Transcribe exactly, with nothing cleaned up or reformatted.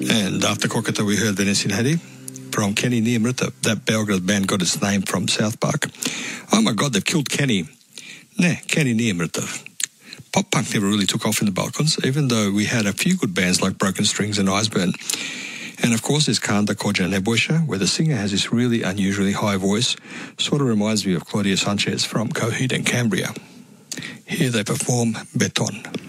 And after Kokata, we heard Vanessa Hadi from Kenny Niyamrita. That Belgrade band got its name from South Park. Oh my God, they've killed Kenny. Nah, Kenny Niyamrita. Pop punk never really took off in the Balkans, even though we had a few good bands like Broken Strings and Iceburn. And of course there's Kanda Koja Nebojša, where the singer has this really unusually high voice. Sort of reminds me of Claudia Sanchez from Coheed and Cambria. Here they perform Beton.